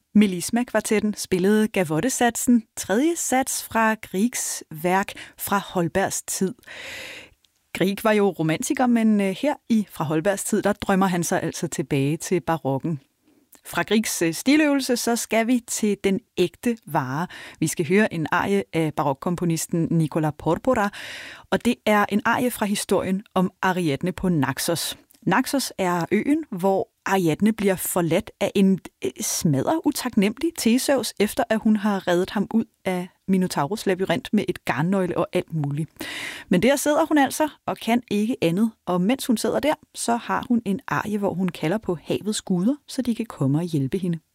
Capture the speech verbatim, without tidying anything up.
Melisma-kvartetten spillede Gavotte-satsen, tredje sats fra Griegs værk Fra Holbergs tid. Grieg var jo romantiker, men her i Fra Holbergs tid, der drømmer han sig altså tilbage til barokken. Fra Griegs stiløvelse, så skal vi til den ægte vare. Vi skal høre en arie af barokkomponisten Nicola Porpora, og det er en arie fra historien om Ariadne på Naxos. Naxos er øen, hvor Ariadne bliver forladt af en smadret utaknemmelig Theseus, efter at hun har reddet ham ud af Minotaurus labyrint med et garnnøgle og alt muligt. Men der sidder hun altså og kan ikke andet, og mens hun sidder der, så har hun en arie, hvor hun kalder på havets guder, så de kan komme og hjælpe hende.